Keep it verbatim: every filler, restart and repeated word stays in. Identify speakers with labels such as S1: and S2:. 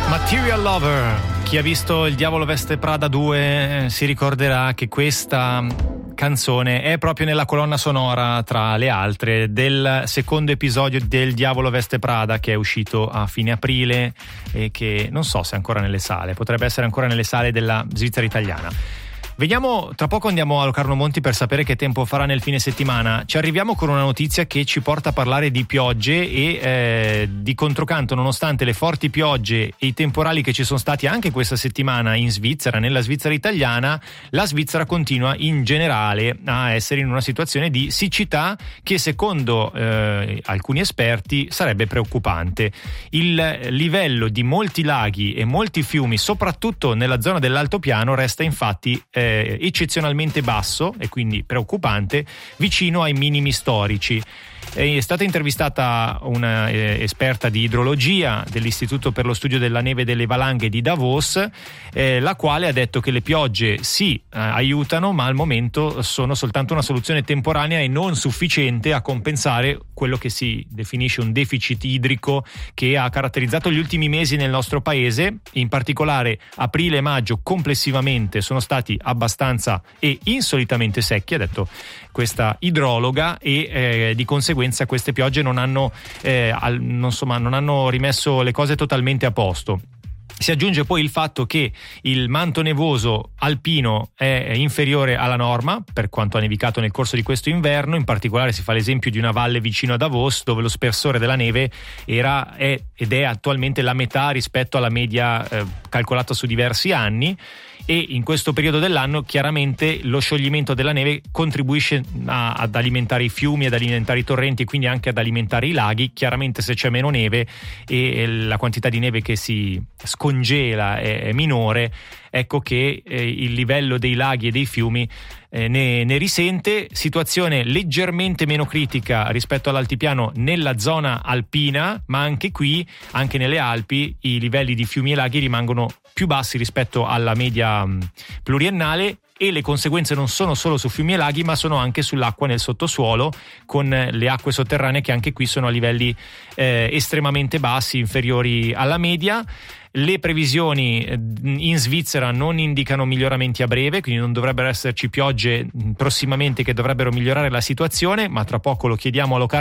S1: Material Lover. Chi ha visto Il Diavolo Veste Prada due eh, si ricorderà che questa canzone è proprio nella colonna sonora, tra le altre, del secondo episodio del Diavolo Veste Prada, che è uscito a fine aprile e che non so se è ancora nelle sale, potrebbe essere ancora nelle sale della Svizzera italiana. Vediamo, tra poco andiamo a Locarno Monti per sapere che tempo farà nel fine settimana. Ci arriviamo con una notizia che ci porta a parlare di piogge e eh, di controcanto, nonostante le forti piogge e i temporali che ci sono stati anche questa settimana in Svizzera, nella Svizzera italiana, la Svizzera continua in generale a essere in una situazione di siccità che secondo eh, alcuni esperti sarebbe preoccupante. Il livello di molti laghi e molti fiumi, soprattutto nella zona dell'altopiano, resta infatti eh, eccezionalmente basso e quindi preoccupante, vicino ai minimi storici. È stata intervistata una eh, esperta di idrologia dell'Istituto per lo studio della neve e delle valanghe di Davos, eh, la quale ha detto che le piogge sì eh, aiutano, ma al momento sono soltanto una soluzione temporanea e non sufficiente a compensare quello che si definisce un deficit idrico che ha caratterizzato gli ultimi mesi nel nostro paese. In particolare aprile e maggio complessivamente sono stati abbastanza e insolitamente secchi, ha detto questa idrologa, e eh, di conseguenza queste piogge non hanno, eh, al, non, insomma, non hanno rimesso le cose totalmente a posto. Si aggiunge poi il fatto che il manto nevoso alpino è inferiore alla norma per quanto ha nevicato nel corso di questo inverno. In particolare si fa l'esempio di una valle vicino a Davos, dove lo spessore della neve era è, ed è attualmente la metà rispetto alla media eh, calcolata su diversi anni. E in questo periodo dell'anno chiaramente lo scioglimento della neve contribuisce a, ad alimentare i fiumi, ad alimentare i torrenti e quindi anche ad alimentare i laghi. Chiaramente se c'è meno neve e la quantità di neve che si scongela è, è minore, ecco che eh, il livello dei laghi e dei fiumi eh, ne, ne risente. Situazione leggermente meno critica rispetto all'altipiano nella zona alpina, ma anche qui, anche nelle Alpi, i livelli di fiumi e laghi rimangono più bassi rispetto alla media mh, pluriennale, e le conseguenze non sono solo su fiumi e laghi ma sono anche sull'acqua nel sottosuolo, con le acque sotterranee che anche qui sono a livelli eh, estremamente bassi, inferiori alla media. Le previsioni in Svizzera non indicano miglioramenti a breve, quindi non dovrebbero esserci piogge prossimamente che dovrebbero migliorare la situazione, ma tra poco lo chiediamo a Locarno